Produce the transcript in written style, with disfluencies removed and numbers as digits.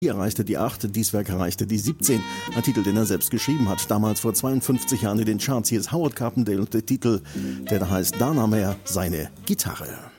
Hier erreichte die 8, dies Werk erreichte die 17. Ein Titel, den er selbst geschrieben hat. Damals vor 52 Jahren in den Charts. Hier ist Howard Carpendale und der Titel, der da heißt Da nahm er seine Gitarre.